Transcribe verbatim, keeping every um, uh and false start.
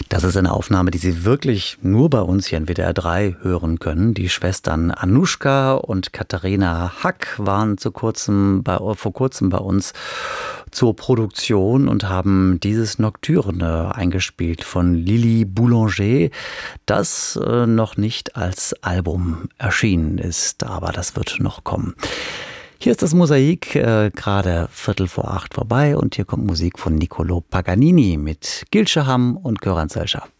Das ist eine Aufnahme, die Sie wirklich nur bei uns hier in W D R drei hören können. Die Schwestern Anuschka und Katharina Hack waren zu kurzem bei, vor kurzem bei uns zur Produktion und haben dieses Nocturne eingespielt von Lily Boulanger, das äh, noch nicht als Album erschienen ist, aber das wird noch kommen. Hier ist das Mosaik, äh, gerade Viertel vor acht vorbei und hier kommt Musik von Niccolò Paganini mit Gil Shaham und Göran Zölscher.